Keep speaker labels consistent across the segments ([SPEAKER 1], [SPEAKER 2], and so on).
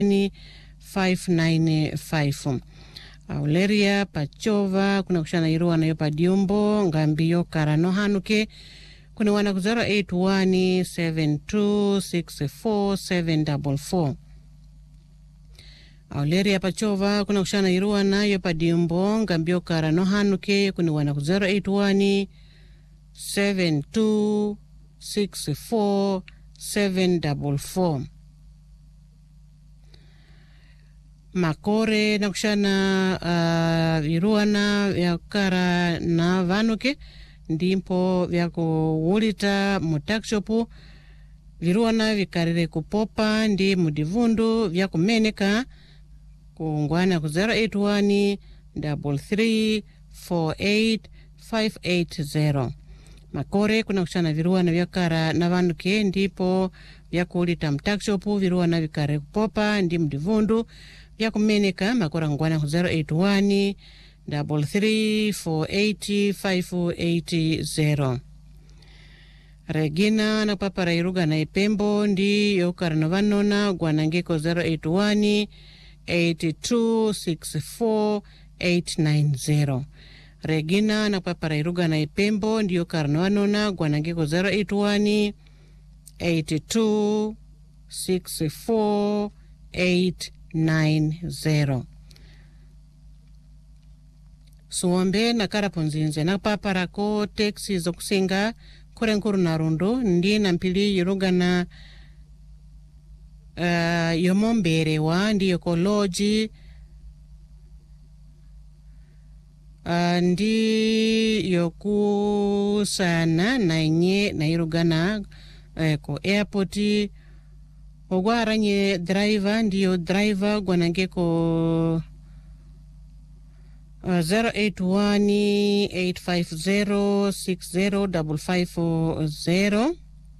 [SPEAKER 1] 595. Auleria Pachova kuna kushana iruwa na yopa diumbo ngambio karano hanuke kuna wana 0817264744. Auleria Pachova kuna kushana iruwa na yopa diumbo ngambio karano hanuke kuna wana 0817264744. Makore na kushana viruana vya kara na vanuke ndimpo vya kuwulita mutakishopu viruana vikarire kupopa ndi mudivundu vya kumeneka kungwana ku 0813348580. Makore kuna kushana viruana vya kara na vanuke ndipo vya kuwulita mutakishopu viruana vikarire kupopa ndi mudivundu vya kumeneka makora ngwana ku 0813348580. Regina na papara iruga na ipembo ndi yokarano vanona gwanangeko 0818264890. Regina na papara iruga na ipembo ndi yokarano vanona gwanangeko 0818264890. Suombe na karaponzinze na paparako teksi zokusinga kurenkuru na rundu ndi na mpili yiruga na yomomberewa ndi yokoloji ndi yokusana na inye na yiruga na ko airport ogwaranye driver ndiyo driver gwanangeko 081850605540.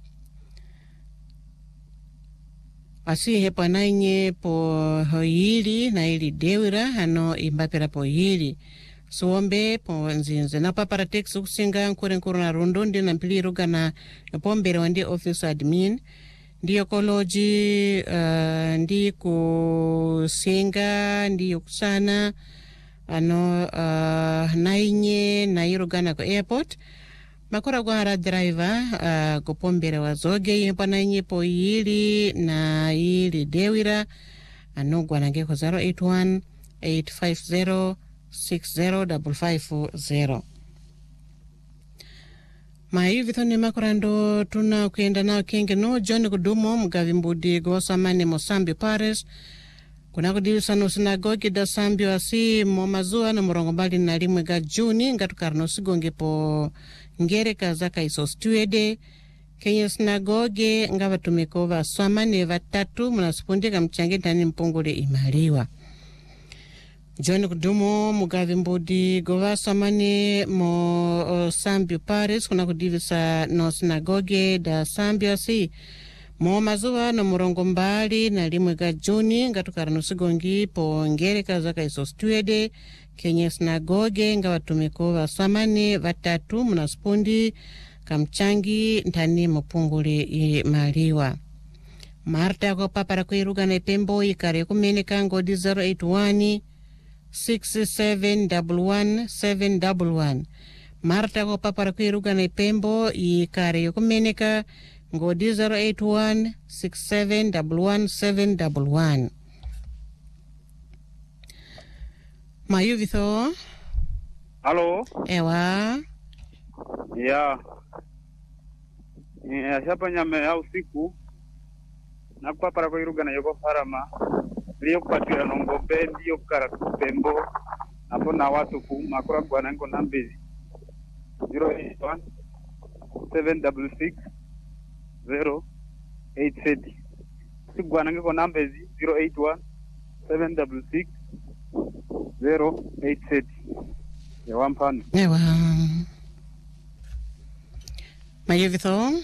[SPEAKER 1] Asi hepa nainye po hili na ili dewira hano imbapera po hili suombe po nzinze na papara teksi kusinga nkuru na rundu ndi na mpili iruga na yopombere wandi office admin ndi ekoloji ndi kusinga ndi yokusana ano nainye na irugana ko airport makora gwara driver kupombere wazoge yepa nainye po yili na yili dewira ano gwanange ko 081850605550. Maivithoni makorando tuna kuenda nao kenge no John Kudumo Mugavi Mbudi Gosamane Mosambi Paris kuna kudilisano sinagogi da Sambio asi momazua na murongo mbali na limwe ga Juni ngatukarno sigonge po ngereka zaka iso stuede kenye sinagogi ngava tumekova swamane vatatu munasipundika mchange tani mpongole imaliwa. John Kudumo Mugavi Mbudi Gosamane mo Sambio Paris kuna kudivisa no sinagogi da Sambio asi mazuwa na murongo mbali na limwe ga Juni ngatukarano sigongi po ngereka zaka iso stuede kenye sinagoge nga watumeko wasamane vatatu munaspundi kamchangi ntani mupunguli maliwa. Marta kwa papara kuiruga na ipembo ikare kumeneka ngodi 0821671111. Marta kwa papara kuiruga na ipembo ikare kumeneka ngodi 0816711711. Mayuvitho.
[SPEAKER 2] Halo.
[SPEAKER 1] Ewa.
[SPEAKER 2] Ya. Hapa nyame ya usiku. Nakupa para kwa iruga na yoko farama. Liyo kupatira nongombe, liyo kara kupembo. Hapo na watu kumakura kwa nango nambezi. 081 766 087. Sigwana ngiko nambezi 081 766 087. Ewa mpano.
[SPEAKER 1] Ewa. Mayuvitho.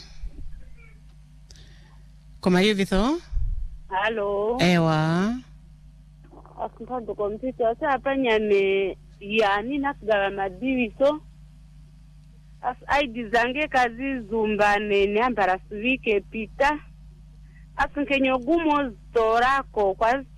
[SPEAKER 1] Komayuvitho.
[SPEAKER 3] Halo.
[SPEAKER 1] Ewa.
[SPEAKER 3] Asinthando kompyuta sapa nyame yani nakugaba madiviso. As ID zange kazi zumbane ni ambara sivike pita. Asinkenyo gumo sorako kwa